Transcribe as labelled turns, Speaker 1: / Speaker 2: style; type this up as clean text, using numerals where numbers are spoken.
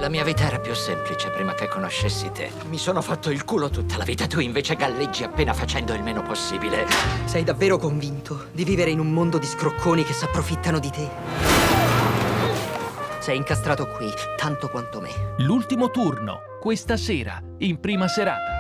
Speaker 1: La mia vita era più semplice prima che conoscessi te. Mi sono fatto il culo tutta la vita, tu invece galleggi appena facendo il meno possibile.
Speaker 2: Sei davvero convinto di vivere in un mondo di scrocconi che s'approfittano di te? Sei incastrato qui, tanto quanto me.
Speaker 3: L'ultimo turno, questa sera, in prima serata.